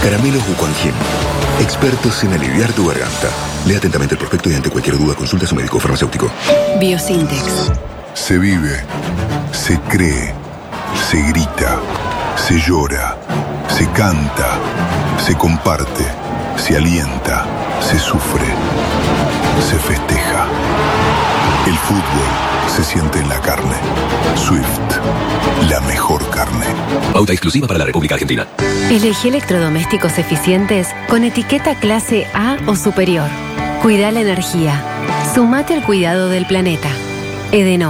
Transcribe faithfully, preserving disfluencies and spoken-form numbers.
Caramelos Wuquanjin. Expertos en aliviar tu garganta. Lea atentamente el prospecto y ante cualquier duda consulta a su médico farmacéutico. Biosintex. Se vive, se cree, se grita, se llora, se canta, se comparte, se alienta, se sufre, se festeja. El fútbol se siente en la carne. Swift, la mejor carne. Pauta exclusiva para la República Argentina. Elegí electrodomésticos eficientes con etiqueta clase A o superior. Cuida la energía. Sumate al cuidado del planeta. Edenor.